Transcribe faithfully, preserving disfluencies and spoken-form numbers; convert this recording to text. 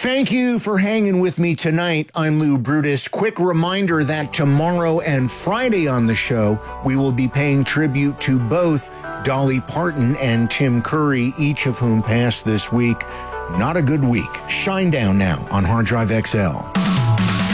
Thank you for hanging with me tonight. I'm Lou Brutus. Quick reminder that tomorrow and Friday on the show, we will be paying tribute to both Dolly Parton and Tim Curry, each of whom passed this week. Not a good week. Shinedown now on Hard Drive X L.